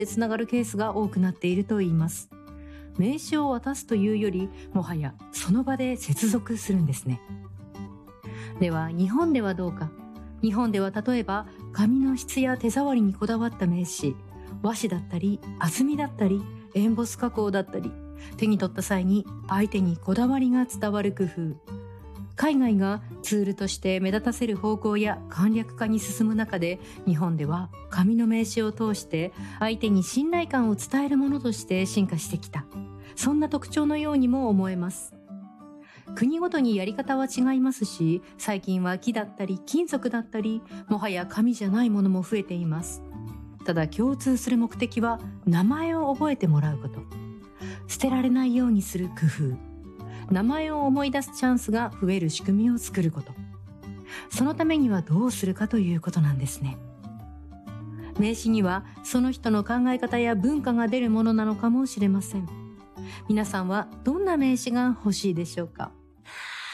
つながるケースが多くなっているといいます。名刺を渡すというより、もはやその場で接続するんですね。では日本ではどうか。日本では例えば紙の質や手触りにこだわった名刺、和紙だったり厚みだったりエンボス加工だったり、手に取った際に相手にこだわりが伝わる工夫、海外がツールとして目立たせる方向や簡略化に進む中で、日本では紙の名刺を通して相手に信頼感を伝えるものとして進化してきた、そんな特徴のようにも思えます。国ごとにやり方は違いますし、最近は木だったり金属だったり、もはや紙じゃないものも増えています。ただ共通する目的は名前を覚えてもらうこと、捨てられないようにする工夫、名前を思い出すチャンスが増える仕組みを作ること、そのためにはどうするかということなんですね。名刺にはその人の考え方や文化が出るものなのかもしれません。皆さんはどんな名刺が欲しいでしょうか。